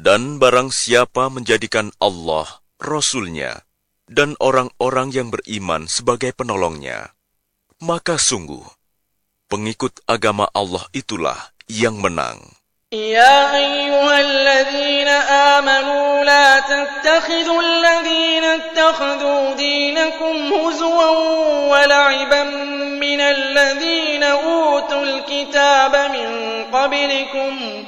Dan barang siapa menjadikan Allah, Rasul-Nya, dan orang-orang yang beriman sebagai penolongnya, maka sungguh, pengikut agama Allah itulah yang menang. يا أيها الذين آمنوا لا تتخذوا الذين اتخذوا دينكم هزوا ولعبا من الذين أوتوا الكتاب من قبلكم